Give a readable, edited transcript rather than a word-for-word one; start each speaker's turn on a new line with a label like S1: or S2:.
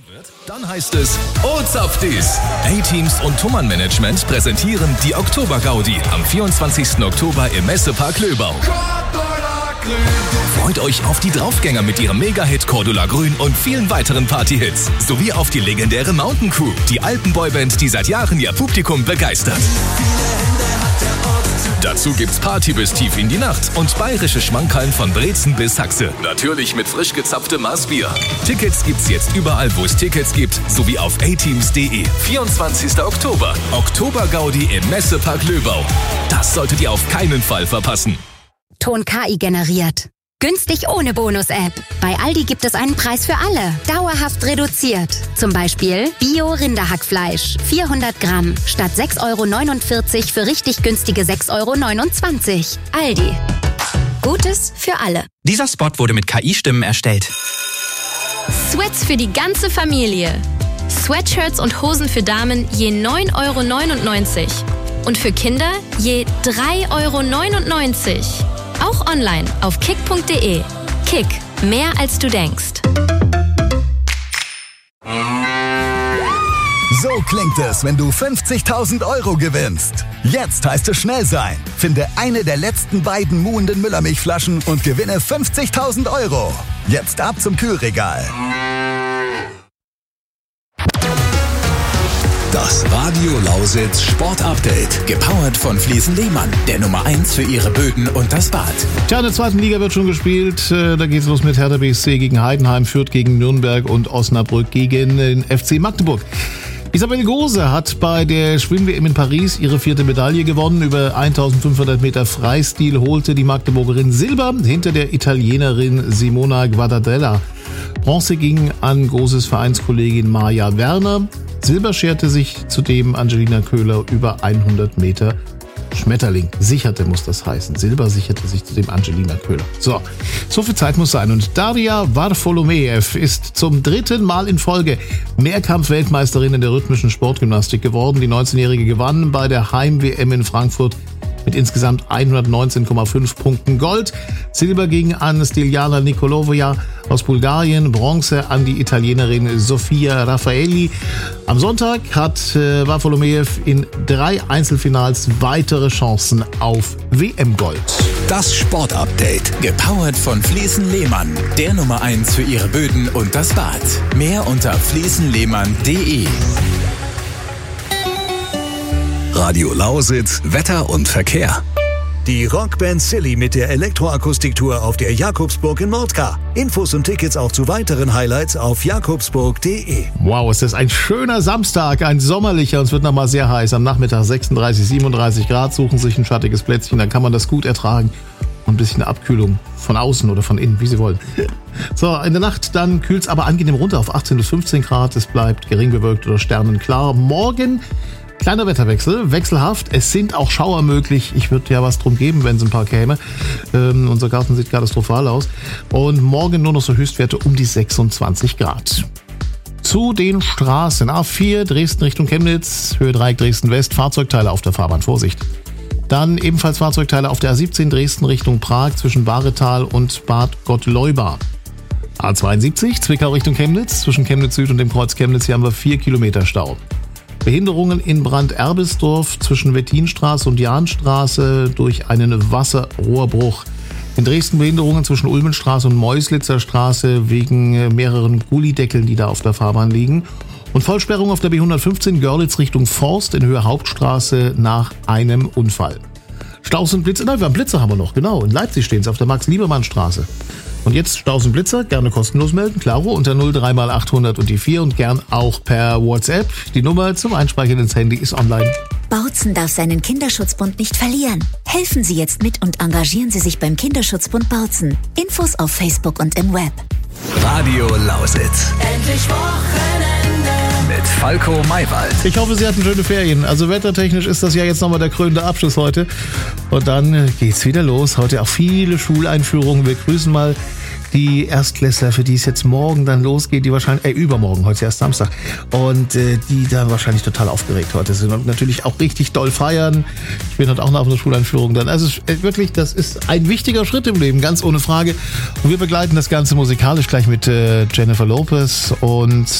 S1: wird, dann heißt es O-Zapfdies. A-Teams und Thumann Management präsentieren die Oktober-Gaudi am 24. Oktober im Messepark Löbau. Freut euch auf die Draufgänger mit ihrem Mega-Hit Cordula Grün und vielen weiteren Party-Hits. Sowie auf die legendäre Mountain Crew, die Alpen-Boyband, die seit Jahren ihr Publikum begeistert. Dazu gibt's Party bis tief in die Nacht und bayerische Schmankerln von Brezen bis Haxe. Natürlich mit frisch gezapftem Maßbier. Tickets gibt's jetzt überall, wo es Tickets gibt, sowie auf ateams.de. 24. Oktober. Oktober-Gaudi im Messepark Löbau. Das solltet ihr auf keinen Fall verpassen.
S2: Ton KI generiert. Günstig ohne Bonus-App. Bei Aldi gibt es einen Preis für alle. Dauerhaft reduziert. Zum Beispiel Bio-Rinderhackfleisch. 400 Gramm. Statt 6,49 € für richtig günstige 6,29 €. Aldi. Gutes für alle.
S3: Dieser Spot wurde mit KI-Stimmen erstellt.
S4: Sweats für die ganze Familie. Sweatshirts und Hosen für Damen je 9,99 €. Und für Kinder je 3,99 €. Auch online auf kick.de. Kick, mehr als du denkst.
S5: So klingt es, wenn du 50.000 € gewinnst. Jetzt heißt es schnell sein. Finde eine der letzten beiden muhenden Müllermilchflaschen und gewinne 50.000 €. Jetzt ab zum Kühlregal.
S6: Das Radio Lausitz Sport Update. Gepowert von Fliesen Lehmann, der Nummer 1 für ihre Böden und das Bad.
S7: Tja, in der zweiten Liga wird schon gespielt. Da geht's los mit Hertha BSC gegen Heidenheim, Fürth gegen Nürnberg und Osnabrück gegen den FC Magdeburg. Isabel Gose hat bei der Schwimm-WM in Paris ihre 4. Medaille gewonnen. Über 1500 Meter Freistil holte die Magdeburgerin Silber hinter der Italienerin Simona Guardadella. Bronze ging an Goses Vereinskollegin Maja Werner. Silber scherte sich zudem Angelina Köhler über 100 Meter Schmetterling. Sicherte muss das heißen. Silber sicherte sich zudem Angelina Köhler. So viel Zeit muss sein. Und Daria Varfolomeev ist zum 3. Mal in Folge Mehrkampf-Weltmeisterin in der rhythmischen Sportgymnastik geworden. Die 19-Jährige gewann bei der Heim-WM in Frankfurt mit insgesamt 119,5 Punkten Gold. Silber ging an Stiljana Nikolovaja aus Bulgarien, Bronze an die Italienerin Sofia Raffaelli. Am Sonntag hat Varfolomeev in 3 Einzelfinals weitere Chancen auf WM-Gold.
S6: Das Sport-Update. Gepowert von Fliesen Lehmann, der Nummer 1 für ihre Böden und das Bad. Mehr unter fliesenlehmann.de.
S5: Radio Lausitz, Wetter und Verkehr.
S8: Die Rockband Silly mit der Elektroakustiktour auf der Jakobsburg in Mordka. Infos und Tickets auch zu weiteren Highlights auf jakobsburg.de.
S7: Wow, ist das ein schöner Samstag, ein sommerlicher, und es wird nochmal sehr heiß. Am Nachmittag 36, 37 Grad, suchen sich ein schattiges Plätzchen, dann kann man das gut ertragen. Und ein bisschen Abkühlung von außen oder von innen, wie Sie wollen. So, in der Nacht dann kühlt es aber angenehm runter auf 18 bis 15 Grad. Es bleibt gering bewölkt oder sternenklar. Morgen kleiner Wetterwechsel, wechselhaft. Es sind auch Schauer möglich. Ich würde ja was drum geben, wenn es ein paar käme. Unser Garten sieht katastrophal aus. Und morgen nur noch so Höchstwerte um die 26 Grad. Zu den Straßen. A4 Dresden Richtung Chemnitz, Höhe Dreieck Dresden West, Fahrzeugteile auf der Fahrbahn, Vorsicht. Dann ebenfalls Fahrzeugteile auf der A17 Dresden Richtung Prag zwischen Bahretal und Bad Gottleuba. A72 Zwickau Richtung Chemnitz, zwischen Chemnitz Süd und dem Kreuz Chemnitz, hier haben wir 4 Kilometer Stau. Behinderungen in Brand-Erbelsdorf zwischen Wettinstraße und Jahnstraße durch einen Wasserrohrbruch. In Dresden Behinderungen zwischen Ulmenstraße und Meuslitzer Straße wegen mehreren Gullideckeln, die da auf der Fahrbahn liegen. Und Vollsperrung auf der B115 Görlitz Richtung Forst in Höhe Hauptstraße nach einem Unfall. Staus und Blitzer, nein, Blitzer haben wir noch, genau. In Leipzig stehen sie auf der Max-Liebermann-Straße. Und jetzt Staus und Blitzer, gerne kostenlos melden, klaro, unter 03 mal 800 und die 4 und gern auch per WhatsApp. Die Nummer zum Einspeichern ins Handy ist online.
S9: Bautzen darf seinen Kinderschutzbund nicht verlieren. Helfen Sie jetzt mit und engagieren Sie sich beim Kinderschutzbund Bautzen. Infos auf Facebook und im Web.
S5: Radio Lausitz.
S10: Endlich Wochenende.
S5: Mit Falco Maywald.
S7: Ich hoffe, Sie hatten schöne Ferien. Also wettertechnisch ist das ja jetzt nochmal der krönende Abschluss heute. Und dann geht's wieder los. Heute auch viele Schuleinführungen. Wir grüßen mal die Erstklässler, für die es jetzt morgen dann losgeht, die wahrscheinlich, übermorgen, heute ist erst Samstag, und die da wahrscheinlich total aufgeregt heute sind und natürlich auch richtig doll feiern. Ich bin heute auch noch auf einer Schuleinführung dann. Also wirklich, das ist ein wichtiger Schritt im Leben, ganz ohne Frage. Und wir begleiten das Ganze musikalisch gleich mit Jennifer Lopez und